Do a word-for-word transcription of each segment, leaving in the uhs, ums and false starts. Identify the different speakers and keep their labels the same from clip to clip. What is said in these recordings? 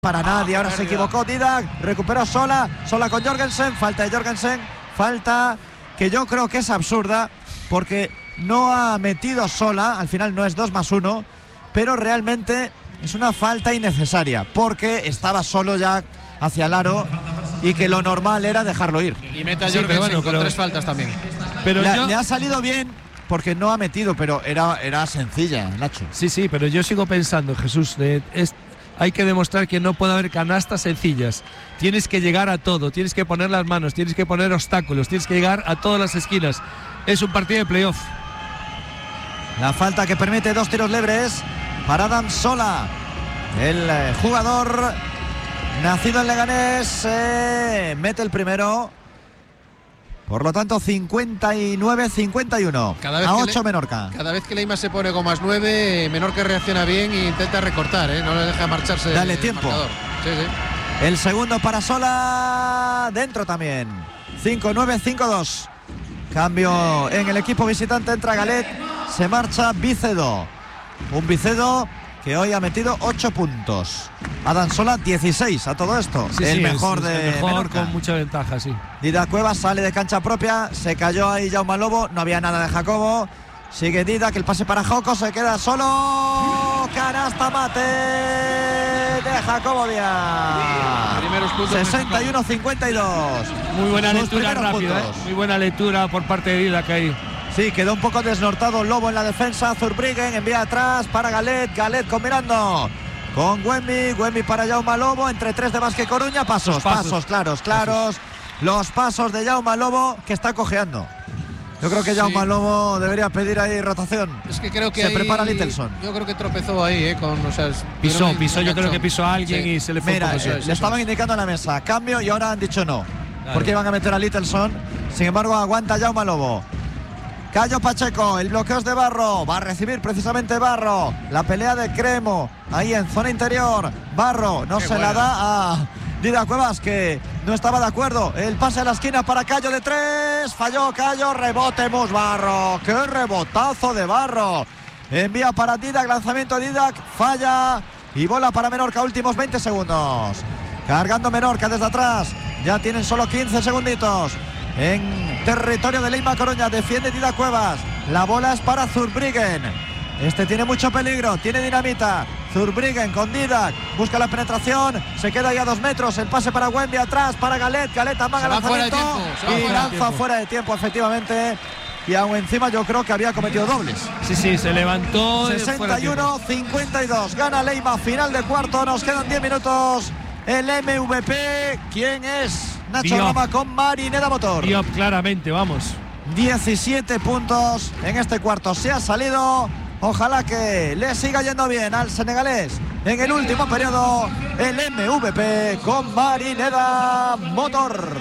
Speaker 1: para nadie, ahora se equivocó Didac, recuperó Sola, Sola con Jorgensen, falta de Jorgensen, falta que yo creo que es absurda porque no ha metido Sola, al final no es dos más uno, pero realmente es una falta innecesaria porque estaba solo ya hacia el aro y que lo normal era dejarlo ir.
Speaker 2: Y meta a Jorgensen, sí, pero bueno, con pero, tres faltas también.
Speaker 3: Pero
Speaker 1: le,
Speaker 3: yo...
Speaker 1: le ha salido bien porque no ha metido, pero era, era sencilla, Nacho.
Speaker 3: Sí, sí, pero yo sigo pensando, Jesús, eh, es... hay que demostrar que no puede haber canastas sencillas. Tienes que llegar a todo, tienes que poner las manos, tienes que poner obstáculos, tienes que llegar a todas las esquinas. Es un partido de playoff.
Speaker 1: La falta que permite dos tiros libres para Adam Sola, el eh, jugador nacido en Leganés, eh, mete el primero. Por lo tanto, cincuenta y nueve cincuenta y uno. A ocho le, Menorca.
Speaker 2: Cada vez que Leima se pone con más nueve, Menorca reacciona bien e intenta recortar, ¿eh? No le deja marcharse.
Speaker 1: Dale tiempo.
Speaker 2: Sí, sí.
Speaker 1: El segundo para Sola. Dentro también. cinco nueve cinco dos. Cambio en el equipo visitante. Entra Galet. Se marcha Vicedo. Un Vicedo que hoy ha metido ocho puntos. Adam Sola dieciséis a todo esto.
Speaker 3: Sí,
Speaker 1: el
Speaker 3: sí,
Speaker 1: mejor
Speaker 3: es,
Speaker 1: de
Speaker 3: el mejor
Speaker 1: Menorca.
Speaker 3: Con mucha ventaja, sí.
Speaker 1: Didac Cuevas sale de cancha propia. Se cayó ahí Jaume Lobo. No había nada de Jacobo. Sigue Didac, el pase para Joko. Se queda solo. Canasta mate de Jacobo Díaz.
Speaker 2: Primeros puntos.
Speaker 1: sesenta y uno cincuenta y dos.
Speaker 3: Muy buena Sus lectura rápida, ¿eh? Muy buena lectura por parte de Didac ahí.
Speaker 1: Sí, quedó un poco desnortado Lobo en la defensa. Zurbriggen envía atrás para Galet. Galet combinando con Wemby. Wemby para Jaume Lobo. Entre tres de Vázquez Coruña. Pasos, pasos, pasos claros, claros. Pasos. Los pasos de Jaume Lobo que está cojeando. Yo creo que Jaume sí. Lobo debería pedir ahí rotación.
Speaker 2: Es que creo que
Speaker 1: se
Speaker 2: ahí,
Speaker 1: prepara Littelson.
Speaker 2: Yo creo que tropezó ahí, ¿eh? Con, o sea,
Speaker 3: pisó, pisó. pisó yo creo que pisó a alguien sí. y se le fue.
Speaker 1: Mira,
Speaker 3: un poco,
Speaker 1: eh,
Speaker 3: eso,
Speaker 1: le
Speaker 3: eso
Speaker 1: estaban
Speaker 3: es.
Speaker 1: indicando en la mesa cambio y ahora han dicho no.
Speaker 3: Claro.
Speaker 1: Porque iban a meter a Littelson. Sin embargo, aguanta Jaume Lobo. Cayo Pacheco, el bloqueo es de Barro, va a recibir precisamente Barro, la pelea de Cremo, ahí en zona interior, Barro no Qué se buena. la da a Didac Cuevas que no estaba de acuerdo, el pase a la esquina para Cayo de tres, falló Cayo, rebote Mus Barro, qué rebotazo de Barro, envía para Didac, lanzamiento de Didac, falla y bola para Menorca, últimos veinte segundos, cargando Menorca desde atrás, ya tienen solo quince segunditos. En territorio de Leima Coruña defiende Didac Cuevas. La bola es para Zurbriggen. Este tiene mucho peligro, tiene dinamita. Zurbriggen con Didac, busca la penetración, se queda ahí a dos metros. El pase para Wemby atrás, para Galet. Galet amaga el lanzamiento y lanza fuera de tiempo, efectivamente. Y aún encima yo creo que había cometido dobles.
Speaker 3: Sí, sí, se levantó.
Speaker 1: sesenta y uno cincuenta y dos. Gana Leima, final de cuarto. Nos quedan diez minutos. El M V P, ¿quién es? Nacho
Speaker 3: Diop.
Speaker 1: Roma con Marineda Motor.
Speaker 3: Diop, claramente, vamos.
Speaker 1: diecisiete puntos en este cuarto. Se ha salido. Ojalá que le siga yendo bien al senegalés en el último periodo. El M V P con Marineda Motor.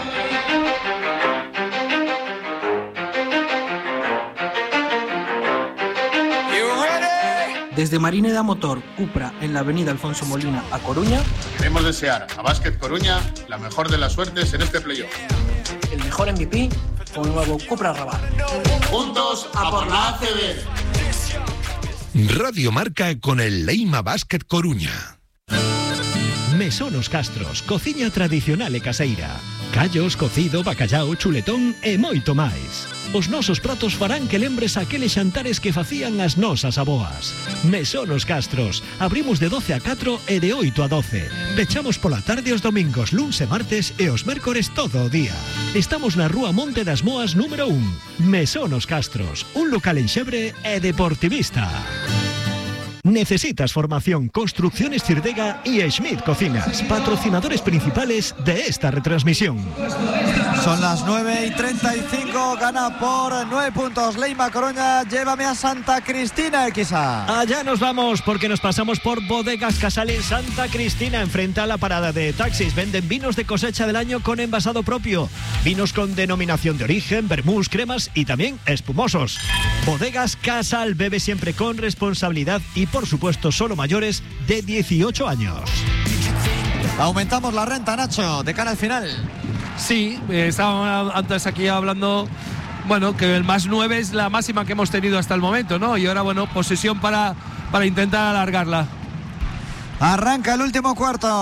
Speaker 4: Desde Marineda Motor Cupra en la avenida Alfonso Molina a Coruña,
Speaker 5: queremos desear a Vázquez Coruña la mejor de las suertes en este playoff.
Speaker 4: El mejor M V P con el nuevo Cupra Rabat.
Speaker 5: Juntos a por la A C B.
Speaker 6: Radio Marca con el Leima Vázquez Coruña.
Speaker 7: Mesonos Castros, cociña tradicional e caseira. Callos, cocido, bacallao, chuletón e moito máis. Os nosos pratos farán que lembres aqueles xantares que facían as nosas aboas. Mesonos Castros, abrimos de doce a catro e de oito a doce. Pechamos pola tarde os domingos, luns e martes e os mércores todo o día. Estamos na Rúa Monte das Moas número un. Mesonos Castros, un local en Xebre e deportivista. ¿Necesitas formación? Construcciones Cirdega y Schmidt Cocinas, patrocinadores principales de esta retransmisión.
Speaker 1: Son las nueve y treinta y cinco, gana por nueve puntos Leima Coruña, llévame a Santa Cristina, Equisa.
Speaker 7: Allá nos vamos porque nos pasamos por Bodegas Casal en Santa Cristina, enfrente a la parada de taxis. Venden vinos de cosecha del año con envasado propio, vinos con denominación de origen, vermús, cremas y también espumosos. Bodegas Casal, bebe siempre con responsabilidad y por supuesto solo mayores de dieciocho años.
Speaker 1: Aumentamos la renta, Nacho, de cara al final.
Speaker 3: Sí, eh, estábamos antes aquí hablando, bueno, que el más nueve es la máxima que hemos tenido hasta el momento, ¿no? Y ahora, bueno, posesión para, para intentar alargarla.
Speaker 1: Arranca el último cuarto.